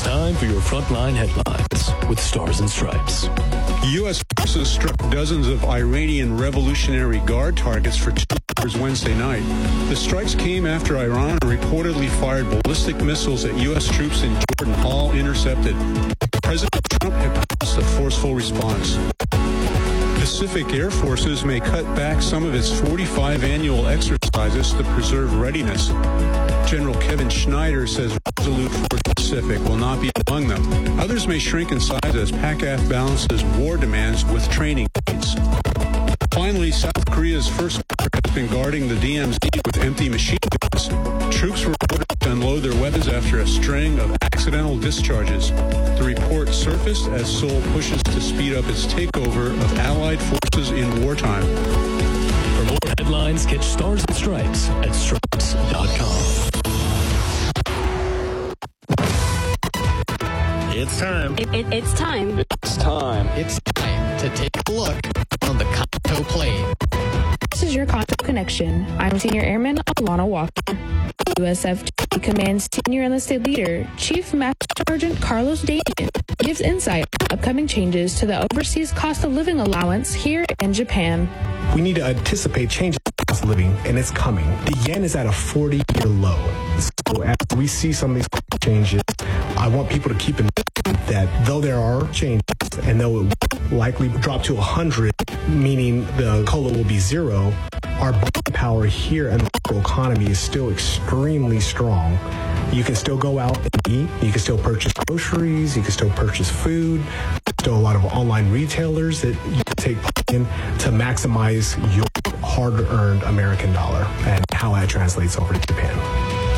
time for your Frontline headlines with Stars and Stripes. U.S. forces struck dozens of Iranian Revolutionary Guard targets for 2 hours Wednesday night. The strikes came after Iran reportedly fired ballistic missiles at U.S. troops in Jordan, all intercepted. President Trump had promised a forceful response. Pacific Air Forces may cut back some of its 45 annual exercises to preserve readiness. General Kevin Schneider says Resolute Force Pacific will not be among them. Others may shrink in size as PACAF balances war demands with training needs. Finally, South Korea's first corps has been guarding the DMZ with empty machine guns. Troops were ordered to unload their weapons after a string of accidental discharges. The report surfaced as Seoul pushes to speed up its takeover of Allied forces in wartime. For more headlines, catch Stars and Stripes at stripes.com. It's time. It's time. It's time. It's time to take a look on the Kanto plane. This is your Kanto Connection. I'm Senior Airman Alana Walker. USFT Command's Senior Enlisted Leader, Chief Master Sergeant Carlos Damian, gives insight on upcoming changes to the overseas cost of living allowance here in Japan. We need to anticipate changes in cost of living, and it's coming. The yen is at a 40-year low. So as we see some of these changes, I want people to keep in mind that though there are changes, and though it will likely drop to 100, meaning the COLA will be zero, our buying power here in the local economy is still extremely strong. You can still go out and eat. You can still purchase groceries. You can still purchase food. There's still a lot of online retailers that you can take part in to maximize your hard-earned American dollar and how that translates over to Japan.